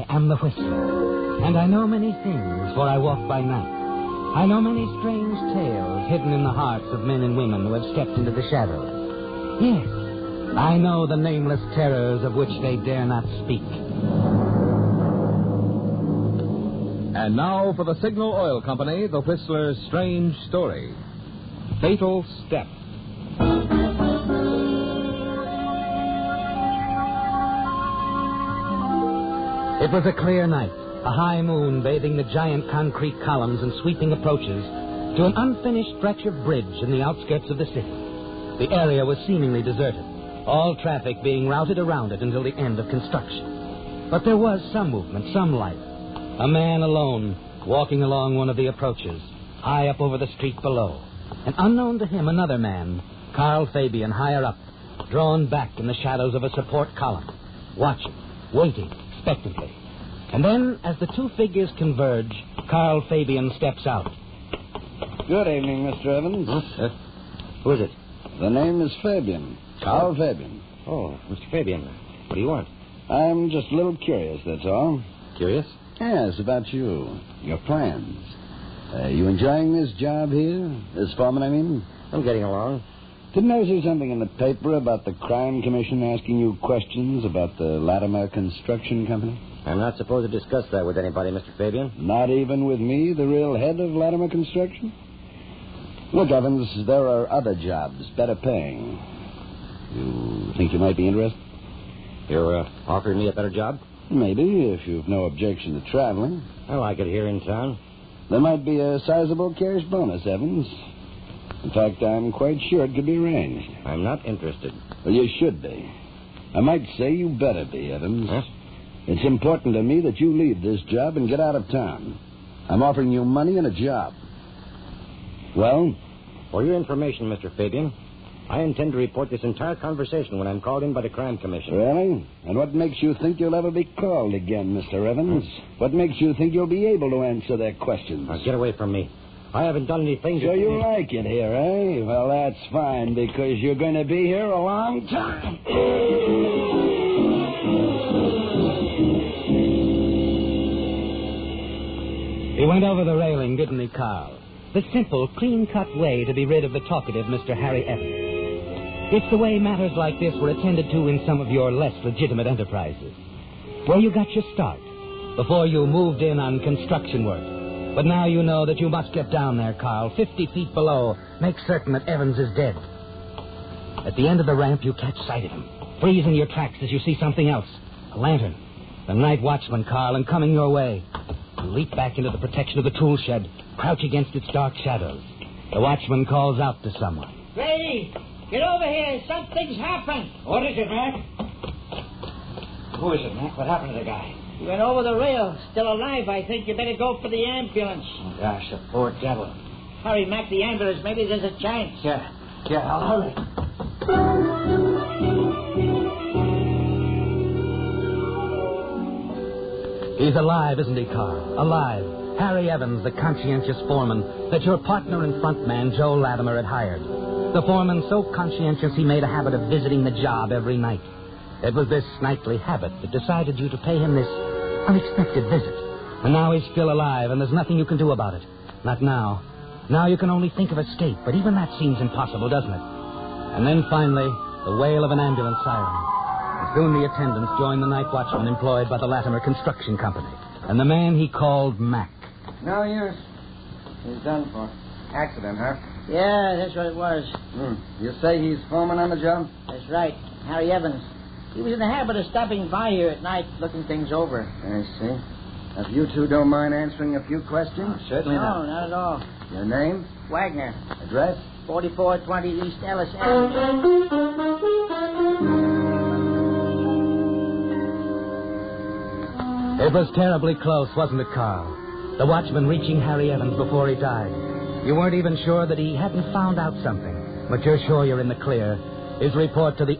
I am the Whistler, and I know many things, for I walk by night. I know many strange tales hidden in the hearts of men and women who have stepped into the shadows. Yes, I know the nameless terrors of which they dare not speak. And now for the Signal Oil Company, the Whistler's strange story. Fatal Step. It was a clear night, a high moon bathing the giant concrete columns and sweeping approaches to an unfinished stretch of bridge in the outskirts of the city. The area was seemingly deserted, all traffic being routed around it until the end of construction. But there was some movement, some life. A man alone, walking along one of the approaches, high up over the street below. And unknown to him, another man, Carl Fabian, higher up, drawn back in the shadows of a support column, watching, waiting, expectantly. And then, as the two figures converge, Carl Fabian steps out. Good evening, Mr. Evans. Who is it? The name is Fabian. Carl Fabian. Oh, Mr. Fabian. What do you want? I'm just a little curious, that's all. Curious? Yes, about you. Your plans. You enjoying this job here? This foreman, I mean? I'm getting along. Didn't I see something in the paper about the Crime Commission asking you questions about the Latimer Construction Company? I'm not supposed to discuss that with anybody, Mr. Fabian. Not even with me, the real head of Latimer Construction? Look, Evans, there are other jobs, better paying. You think you might be interested? You're offering me a better job? Maybe, if you've no objection to traveling. I like it here in town. There might be a sizable cash bonus, Evans. In fact, I'm quite sure it could be arranged. I'm not interested. Well, you should be. I might say you better be, Evans. Huh? It's important to me that you leave this job and get out of town. I'm offering you money and a job. Well? For your information, Mr. Fabian, I intend to report this entire conversation when I'm called in by the Crime Commission. Really? And what makes you think you'll ever be called again, Mr. Evans? What makes you think you'll be able to answer their questions? Now, get away from me. I haven't done anything to... So you like it here, eh? Well, that's fine, because you're going to be here a long time. He went over the railing, didn't he, Carl? The simple, clean-cut way to be rid of the talkative Mr. Harry Evans. It's the way matters like this were attended to in some of your less legitimate enterprises, where you got your start, before you moved in on construction work. But now you know that you must get down there, Carl, 50 feet below. Make certain that Evans is dead. At the end of the ramp, you catch sight of him, freeze in your tracks as you see something else. A lantern. The night watchman, Carl, and coming your way. You leap back into the protection of the tool shed, crouch against its dark shadows. The watchman calls out to someone. Grady, get over here. Something's happened. What is it, Mac? Who is it, Mac? What happened to the guy? He went over the rail. Still alive, I think. You better go for the ambulance. Oh, gosh, the poor devil. Hurry, Mac, the ambulance. Maybe there's a chance. Yeah, I'll hurry. He's alive, isn't he, Carl? Alive. Harry Evans, the conscientious foreman that your partner and frontman, Joe Latimer, had hired. The foreman so conscientious he made a habit of visiting the job every night. It was this nightly habit that decided you to pay him this unexpected visit. And now he's still alive, and there's nothing you can do about it. Not now. Now you can only think of escape, but even that seems impossible, doesn't it? And then finally, the wail of an ambulance siren. And soon the attendants joined the night watchman employed by the Latimer Construction Company, and the man he called Mac. No use. He's done for. Accident, huh? Yeah, that's what it was. You say he's foreman on the job? That's right. Harry Evans. He was in the habit of stopping by here at night, looking things over. I see. If you two don't mind answering a few questions? Certainly No, not at all. Your name? Wagner. Address? 4420 East Ellis Avenue. It was terribly close, wasn't it, Carl? The watchman reaching Harry Evans before he died. You weren't even sure that he hadn't found out something, but you're sure you're in the clear. His report to the